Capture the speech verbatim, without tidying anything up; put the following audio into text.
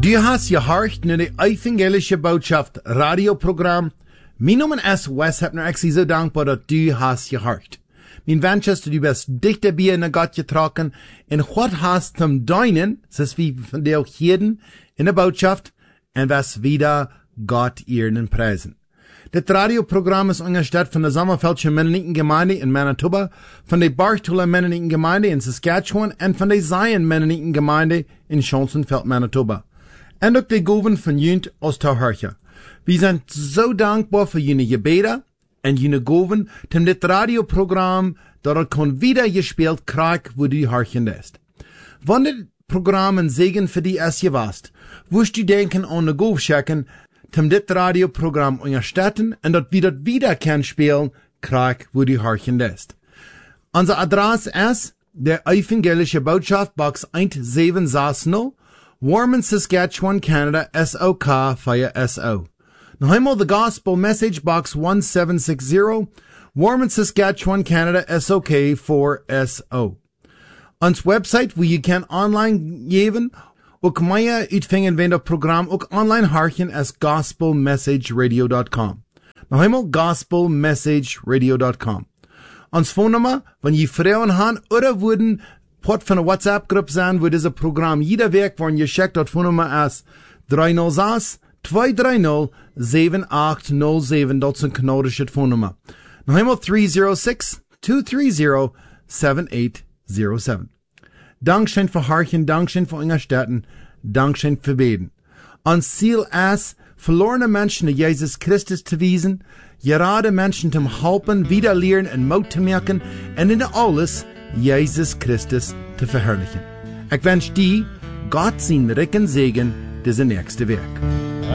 Du hast gehorcht naar de evangelische boodschap radioprogram. Mijn naam is Wes Hepner. Ik zie zo dankbaar dat du hast gehorcht. Mijn wens is dat du best dichter bij naar God getrokken en wat hast zum deinen, zoals we vandaag heden in de boodschap, en was wieder Gott ehren prijzen. Dit radioprogram is ondersteund van de Sommerfeldse Mennonitengemeinde in Manitoba, van de Bartola Mennonitengemeinde in Saskatchewan en van de Zion Mennonitengemeinde in Schonsenfeld, Manitoba. En ook de goven van Junt Oosterhurche. We zijn zo dankbaar voor jullie gebeden en jullie goven, om dit radioprogram dat er kon wieder gespeeld krijgt, wo du harchen ist. Wanneer dit programma een zegen voor die is geweest, woest u denken aan de gove checken, om dit radioprogram ondersteunen en dat we dat wieder kan spelen krijgt, wo du harchen ist. Onze adres is de Evangelische Boodschap, Box one seven six zero, Warman, Saskatchewan, Canada, S O K five S O. Nog eenmaal de Gospel Message Box one seven six zero, Warman, Saskatchewan, Canada, S O K four S O. Ons website, wo je kan online geven, ook mij uitvingen van dat programma, ook online harken as gospel message radio dot com. Nog eenmaal gospel message radio dot com. Ons phonenummer, wanneer je vrouwen gaan, oder worden Port van een WhatsApp-groep zijn, wo deze programma jeder week worden je checkt, dat phonenummer is three oh six, two three oh, seven eight oh seven, dat is een Kanadische phonenummer. Nog eenmaal three oh six, two three oh, seven eight oh seven. Dankschön für Harchen, Dankschön für Unterstützen, Dankschön für Beten. Ons Ziel ist, verlorene Menschen naar Jesus Christus te wijzen, gerade Menschen te helpen, wieder leren en moed te merken, en in alles Jesus Christus te verherrlichen. Ik wens die Gott zijn rijken Segen deze nächste Werk.